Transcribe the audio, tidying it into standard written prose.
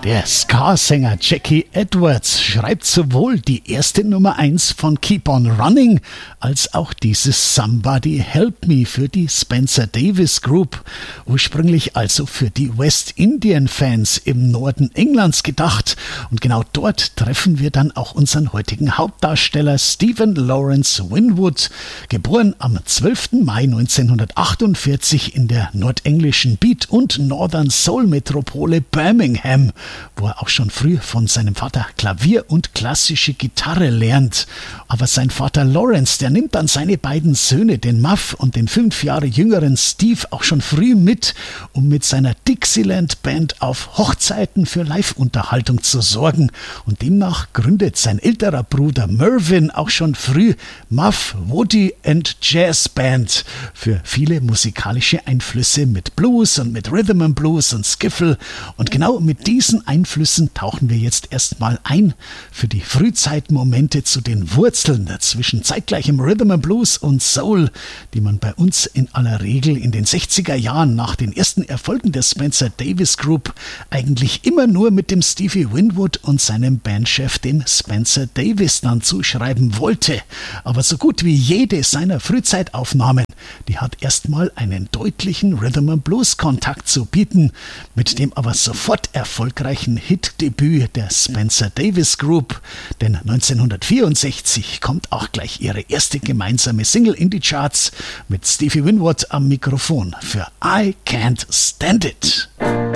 Der Ska-Sänger Jackie Edwards schreibt sowohl die erste Nummer 1 von Keep on Running als auch dieses Somebody Help Me für die Spencer Davis Group, ursprünglich also für die West Indian Fans im Norden Englands gedacht. Und genau dort treffen wir dann auch unseren heutigen Hauptdarsteller Stephen Lawrence Winwood, geboren am 12. Mai 1948 in der nordenglischen Beat- und Northern Soul-Metropole Birmingham, wo er auch schon früh von seinem Vater Klavier und klassische Gitarre lernt. Aber sein Vater Lawrence, der nimmt dann seine beiden Söhne, den Muff und den 5 Jahre jüngeren Steve, auch schon früh mit, um mit seiner Dixieland Band auf Hochzeiten für Live-Unterhaltung zu sorgen. Und demnach gründet sein älterer Bruder Mervyn auch schon früh Muff, Woody and Jazz Band für viele musikalische Einflüsse mit Blues und mit Rhythm and Blues und Skiffle. Und genau mit diesen Einflüssen tauchen wir jetzt erstmal ein für die Frühzeitmomente zu den Wurzeln zwischen zeitgleichem Rhythm and Blues und Soul, die man bei uns in aller Regel in den 60er Jahren nach den ersten Erfolgen der Spencer Davis Group eigentlich immer nur mit dem Stevie Winwood und seinem Bandchef, dem Spencer Davis, dann zuschreiben wollte. Aber so gut wie jede seiner Frühzeitaufnahmen, die hat erstmal einen deutlichen Rhythm and Blues Kontakt zu bieten, mit dem aber sofort erfolgreichen Hitdebüt der Spencer Davis Group, denn 1964 kommt auch gleich ihre erste gemeinsame Single in die Charts mit Stevie Winwood am Mikrofon für I Can't Stand It.